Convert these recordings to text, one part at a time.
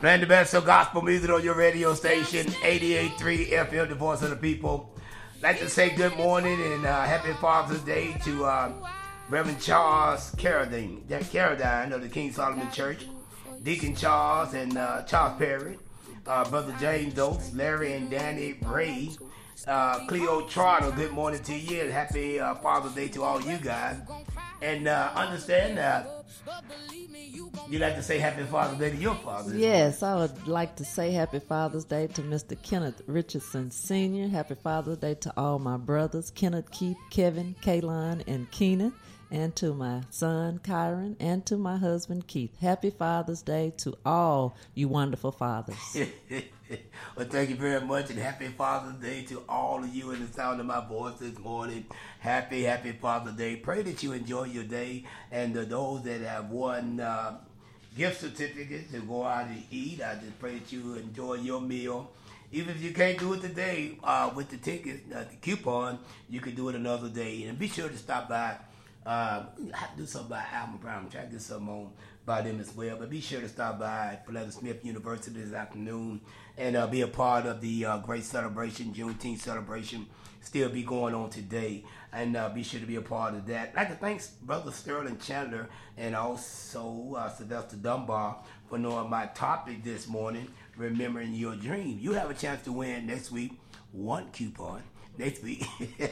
Playing the best of gospel music on your radio station, 88.3 FM, the voice of the people. I'd like to say good morning and happy Father's Day to Reverend Charles Carradine of the King Solomon Church, Deacon Charles and Charles Perry, Brother James Oates, Larry and Danny Ray, Cleo Trotter, good morning to you and happy Father's Day to all you guys. And understand that you like to say happy Father's Day to your father. Yes, I would like to say happy Father's Day to Mr. Kenneth Richardson Sr. Happy Father's Day to all my brothers, Kenneth, Keith, Kevin, Kaylon, and Keenan, and to my son, Kyron, and to my husband, Keith. Happy Father's Day to all you wonderful fathers. Well, thank you very much, and happy Father's Day to all of you in the sound of my voice this morning. Happy Father's Day. Pray that you enjoy your day, and those that have won gift certificates to go out and eat, I just pray that you enjoy your meal. Even if you can't do it today with the tickets, the coupon, you can do it another day. And be sure to stop by. I have to do something by Alvin Brown. Try to get something on by them as well. But be sure to stop by Florida Smith University this afternoon and be a part of the great celebration, Juneteenth celebration, still be going on today. And be sure to be a part of that. I'd like to thank Brother Sterling Chandler and also Sylvester Dunbar for knowing my topic this morning, Remembering Your Dream. You have a chance to win next week one coupon. Next week,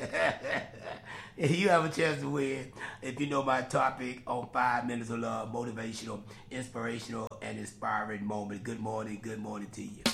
you have a chance to win if you know my topic on 5 minutes of love, motivational, inspirational, and inspiring moment. Good morning to you.